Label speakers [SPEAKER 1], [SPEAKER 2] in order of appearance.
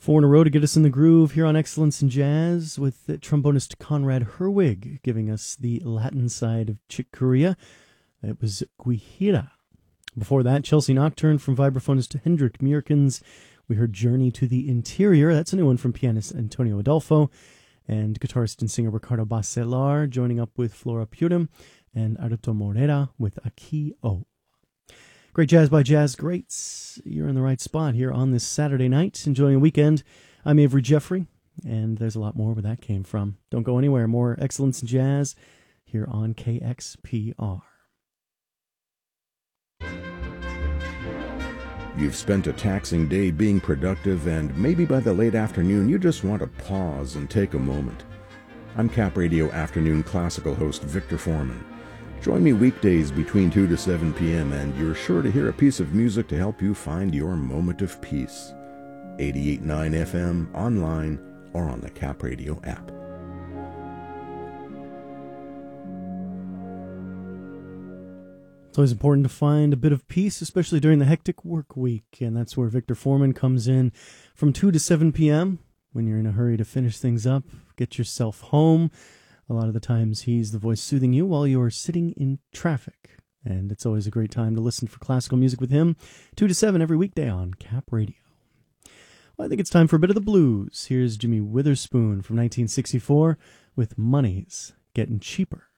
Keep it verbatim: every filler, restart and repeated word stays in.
[SPEAKER 1] Four in a row to get us in the groove here on Excellence in Jazz, with the trombonist Conrad Herwig giving us the Latin side of Chick Corea. It was Guajira. Before that, Chelsea Nocturne from vibraphonist Hendrik Meerkens. We heard Journey to the Interior. That's a new one from pianist Antonio Adolfo. And guitarist and singer Ricardo Bacelar joining up with Flora Purim and Arto Morera with Aki O. Great jazz by jazz greats. You're in the right spot here on this Saturday night, enjoying a weekend. I'm Avery Jeffrey, and there's a lot more where that came from. Don't go anywhere. More Excellence in Jazz here on K X P R.
[SPEAKER 2] You've spent a taxing day being productive, and maybe by the late afternoon you just want to pause and take a moment. I'm Cap Radio Afternoon Classical host Victor Foreman. Join me weekdays between two to seven p.m. and you're sure to hear a piece of music to help you find your moment of peace. eighty-eight point nine F M, online, or on the Cap Radio app.
[SPEAKER 1] It's always important to find a bit of peace, especially during the hectic work week, and that's where Victor Foreman comes in from two to seven p.m. when you're in a hurry to finish things up, get yourself home. A lot of the times he's the voice soothing you while you're sitting in traffic. And it's always a great time to listen for classical music with him, two to seven every weekday on Cap Radio. Well, I think it's time for a bit of the blues. Here's Jimmy Witherspoon from nineteen sixty-four with Money's Getting Cheaper.